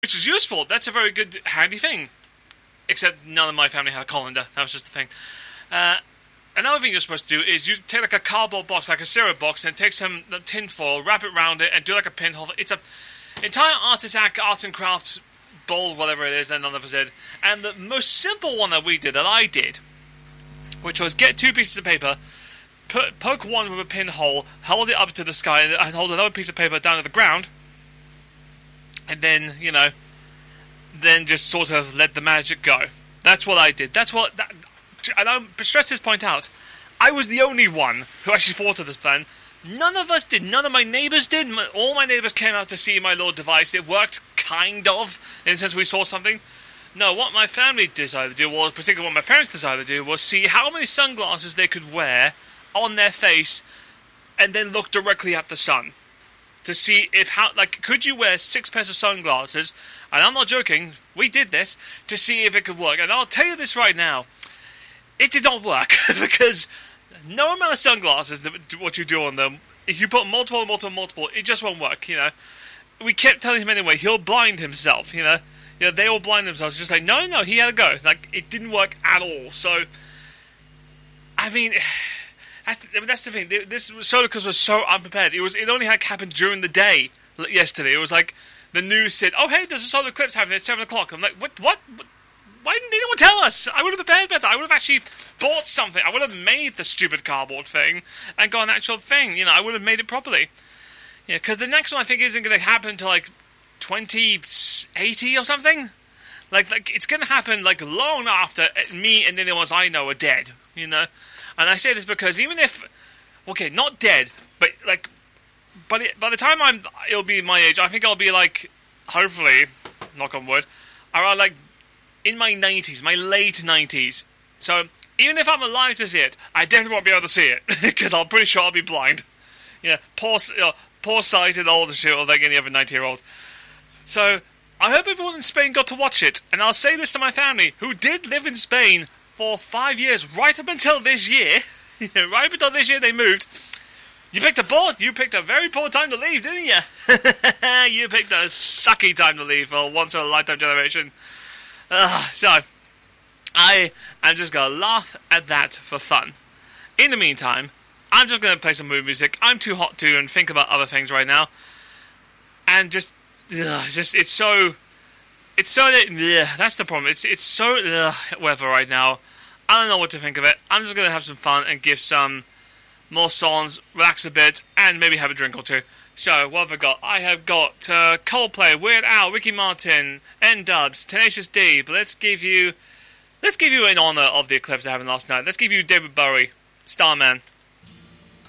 which is useful. That's a very good, handy thing. Except none of my family had a colander. That was just the thing. Another thing you're supposed to do is you take like a cardboard box, like a cereal box, and take some tin foil, wrap it around it, and do like a pinhole. It's a entire Art Attack, Arts and Crafts bowl, whatever it is, that none of us did. And the most simple one that I did, which was get 2 pieces of paper, poke one with a pinhole, hold it up to the sky, and hold another piece of paper down to the ground, and then, then just sort of let the magic go. That's what I did. And I'll stress this point out. I was the only one who actually thought of this plan. None of us did. None of my neighbours did. All my neighbours came out to see my little device. It worked, kind of, in the sense we saw something. No, what my family decided to do, or particularly what my parents decided to do, was see how many sunglasses they could wear on their face and then look directly at the sun. To see could you wear 6 pairs of sunglasses, and I'm not joking, we did this, to see if it could work. And I'll tell you this right now, it did not work, because no amount of sunglasses, what you do on them, if you put multiple, it just won't work, We kept telling him anyway, he'll blind himself, they all blind themselves, just like, no, he had to go. It didn't work at all, so, I mean, that's the thing. This solar eclipse was so unprepared. It only had happened during the day yesterday. It was like the news said, "Oh, hey, there's a solar eclipse happening at 7 o'clock." I'm like, "What? Why didn't anyone tell us? I would have prepared better. I would have actually bought something. I would have made the stupid cardboard thing and got an actual thing. I would have made it properly. Because the next one I think isn't going to happen until 2080 or something. Like it's going to happen long after me and anyone else I know are dead. And I say this because even if, not dead, but by the time it'll be my age, I think I'll be hopefully, knock on wood, around in my 90s, my late 90s. So even if I'm alive to see it, I definitely won't be able to see it because I'm pretty sure I'll be blind. Poor sighted old shit, or like any other 90-year-old. So I hope everyone in Spain got to watch it, and I'll say this to my family, who did live in Spain for 5 years, right up until this year. Right up until this year they moved. You picked a very poor time to leave, didn't you? You picked a sucky time to leave for once in a lifetime generation. So, I am just going to laugh at that for fun. In the meantime, I'm just going to play some movie music. I'm too hot to and think about other things right now. And that's the problem. It's so weather right now. I don't know what to think of it. I'm just going to have some fun and give some more songs, relax a bit, and maybe have a drink or two. So, what have I got? I have got Coldplay, Weird Al, Ricky Martin, N-Dubs, Tenacious D, but let's give you in honor of the eclipse that happened last night. Let's give you David Bowie, Starman.